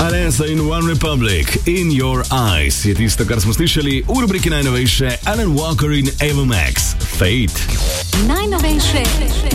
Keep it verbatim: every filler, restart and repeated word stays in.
Alensa in One Republic, In Your Eyes je tisto, kar smo slišali v rubriki najnovejše Alan Walker in Ava Max, Fate. Najnovejše